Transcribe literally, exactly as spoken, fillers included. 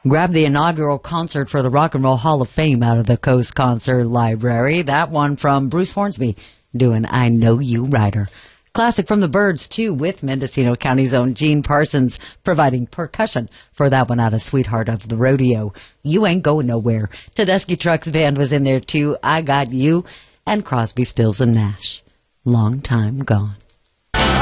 Grab the inaugural concert for the Rock and Roll Hall of Fame out of the Coast Concert Library. That one from Bruce Hornsby doing I Know You Rider. Classic from the Byrds, too, with Mendocino County's own Gene Parsons providing percussion for that one out of Sweetheart of the Rodeo. You Ain't Going Nowhere. Tedeschi Trucks Band was in there, too. I Got You. And Crosby, Stills and Nash. Long Time Gone.